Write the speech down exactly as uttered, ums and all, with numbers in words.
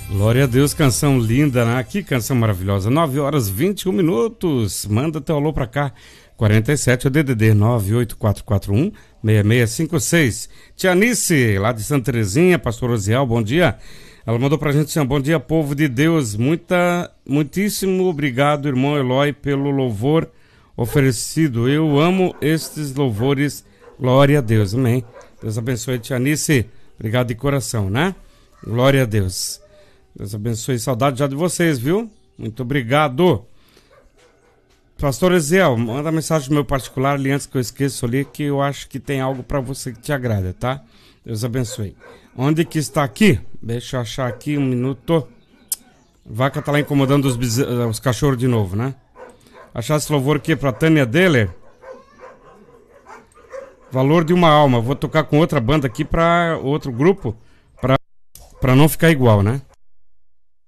Glória a Deus, canção linda, né? Que canção maravilhosa. nove horas e vinte e um minutos. Manda teu alô pra cá. quarenta e sete, o D D D nove oito quatro quatro um, seis seis cinco seis. Tianice, lá de Santa Terezinha, pastor Osiel, bom dia. Ela mandou pra gente assim, bom dia, povo de Deus. Muita, muitíssimo obrigado, irmão Eloy, pelo louvor oferecido. Eu amo estes louvores. Glória a Deus, amém. Deus abençoe, Tianice. Obrigado de coração, né? Glória a Deus. Deus abençoe. Saudade já de vocês, viu? Muito obrigado. Pastor Eziel, manda mensagem no meu particular ali antes que eu esqueça ali, que eu acho que tem algo para você que te agrada, tá? Deus abençoe. Onde que está aqui? Deixa eu achar aqui um minuto. Vaca tá lá incomodando os, biz... os cachorros de novo, né? Achar esse louvor aqui pra Tânia Deller. Valor de uma alma. Vou tocar com outra banda aqui para outro grupo, para para não ficar igual, né?